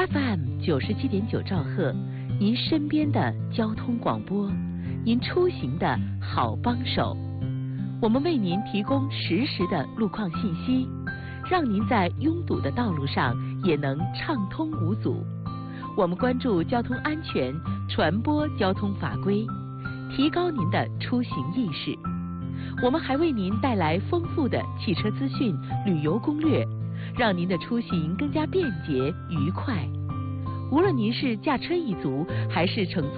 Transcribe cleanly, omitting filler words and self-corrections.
FM97.9兆赫，您身边的交通广播，您出行的好帮手。我们为您提供实时的路况信息，让您在拥堵的道路上也能畅通无阻。我们关注交通安全，传播交通法规，提高您的出行意识。我们还为您带来丰富的汽车资讯、旅游攻略，让您的出行更加便捷愉快。无论您是驾车一族，还是乘坐